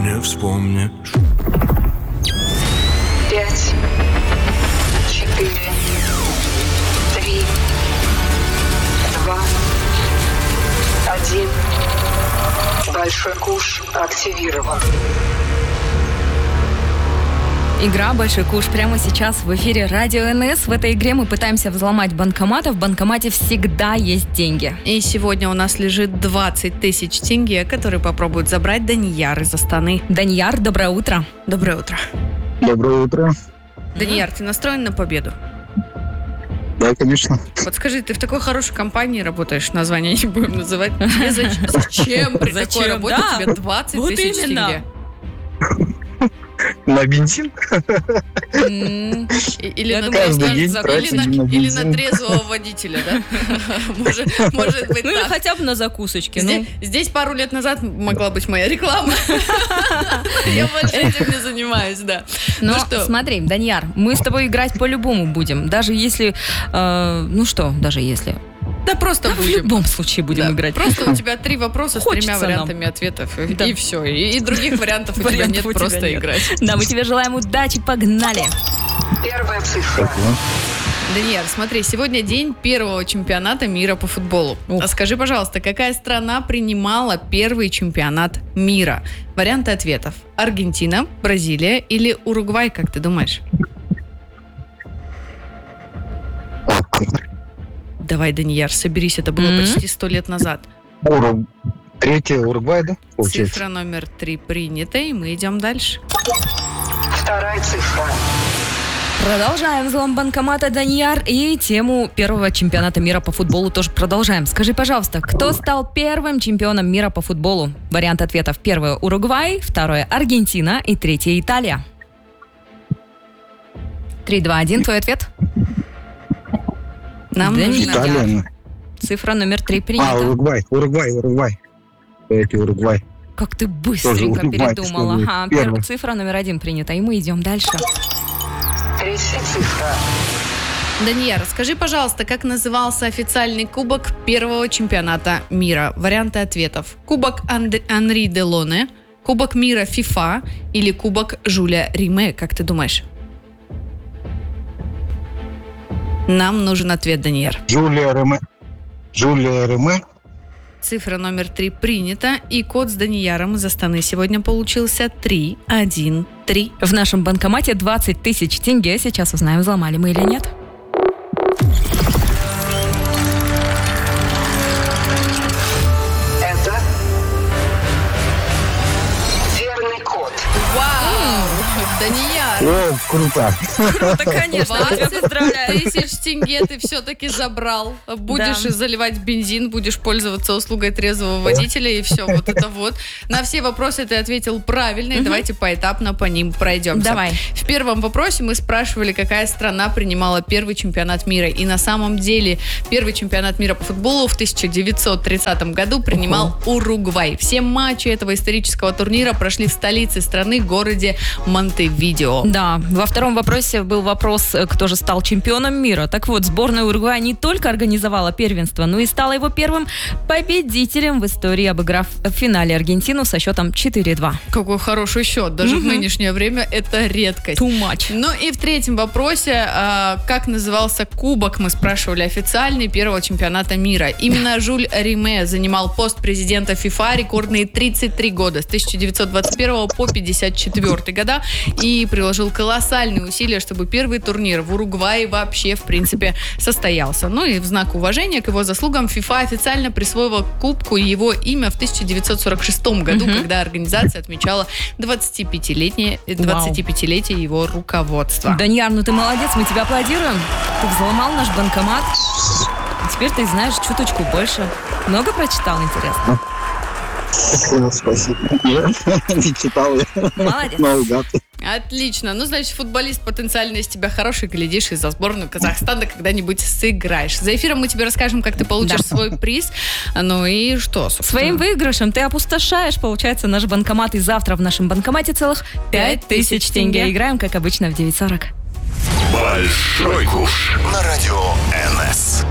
не вспомнишь. 5, 4, 3, 2, 1. Большой куш активирован. Игра «Большой куш» прямо сейчас в эфире Радио НС. В этой игре мы пытаемся взломать банкомат, а в банкомате всегда есть деньги. И сегодня у нас лежит 20 тысяч тенге, которые попробуют забрать Данияр из Астаны. Данияр, доброе утро. Доброе утро. Доброе утро. Данияр, ты настроен на победу? Да, конечно. Вот скажи, ты в такой хорошей компании работаешь, название не будем называть. Тебе зачем при такой работе тебе 20 тысяч тенге? На бензин? Или на трезвого водителя, да? Может быть, ну или хотя бы на закусочке. Здесь пару лет назад могла быть моя реклама. Я больше этим не занимаюсь, да. Ну что? Смотри, Данияр, мы с тобой играть по-любому будем. Даже если... даже если... Да просто будем. В любом случае будем играть. Просто у тебя 3 вопроса с 3 вариантами ответов. И все. И других вариантов у тебя нет, просто играть. Да, мы тебе желаем удачи, погнали. Первая цифра. Данияр, смотри, сегодня день первого чемпионата мира по футболу. А скажи, пожалуйста, какая страна принимала первый чемпионат мира? Варианты ответов. Аргентина, Бразилия или Уругвай, как ты думаешь? Давай, Данияр, соберись, это было почти 100 лет назад. Третья Уругвай, да? Получается. Цифра номер 3 принята, и мы идем дальше. Вторая цифра. Продолжаем взлом банкомата, Данияр, и тему первого чемпионата мира по футболу тоже продолжаем. Скажи, пожалуйста, кто стал первым чемпионом мира по футболу? Вариант ответов: первое — Уругвай, второе — Аргентина и третье — Италия. 3, 2, 1, твой ответ? Нам нужна Италия. Цифра номер 3 принята. Уругвай. Третий Уругвай. Как ты быстренько передумал. Ага, цифра номер 1 принята, и мы идем дальше. Третья цифра. Данияр, скажи, пожалуйста, как назывался официальный кубок первого чемпионата мира? Варианты ответов: Кубок Анри Делоне, Кубок мира ФИФА или Кубок Жюля Риме, как ты думаешь? Нам нужен ответ, Данияр. Жюля Риме. Цифра номер 3 принята, и код с Данияром из Астаны сегодня получился 313. В нашем банкомате 20 тысяч тенге. Сейчас узнаем, взломали мы или нет. Это верный код. Вау! Данияр! О, круто. Круто, конечно. 20 тысяч тенге ты все-таки забрал. Будешь заливать бензин, будешь пользоваться услугой трезвого водителя, и все, вот это вот. На все вопросы ты ответил правильно, и давайте поэтапно по ним пройдемся. Давай. В первом вопросе мы спрашивали, какая страна принимала первый чемпионат мира. И на самом деле первый чемпионат мира по футболу в 1930 году принимал Уругвай. Все матчи этого исторического турнира прошли в столице страны, городе Монтевидео. Да, во втором вопросе был вопрос, кто же стал чемпионом мира. Так вот, сборная Уругвая не только организовала первенство, но и стала его первым победителем в истории, обыграв в финале Аргентину со счетом 4-2. Какой хороший счет. Даже в нынешнее время это редкость. Too much. Ну и в третьем вопросе, как назывался кубок, мы спрашивали, официальный первого чемпионата мира. Именно Жюль Риме занимал пост президента ФИФА рекордные 33 года, с 1921 по 54 года, и приложил колоссальные усилия, чтобы первый турнир в Уругвае вообще, в принципе, состоялся. Ну и в знак уважения к его заслугам ФИФА официально присвоила кубку его имя в 1946 году, когда организация отмечала 25-летие его руководства. Данияр, ну ты молодец, мы тебя аплодируем. Ты взломал наш банкомат. Теперь ты знаешь чуточку больше. Много прочитал, интересно? Спасибо. Не читал я. Молодец. Наугад. Отлично. Ну, значит, футболист потенциально из тебя хороший, глядишь, и за сборную Казахстана когда-нибудь сыграешь. За эфиром мы тебе расскажем, как ты получишь свой приз. Ну и что, собственно? Своим выигрышем ты опустошаешь, получается, наш банкомат. И завтра в нашем банкомате целых 5000 тенге. Играем, как обычно, в 9:40. Большой куш на радио НС.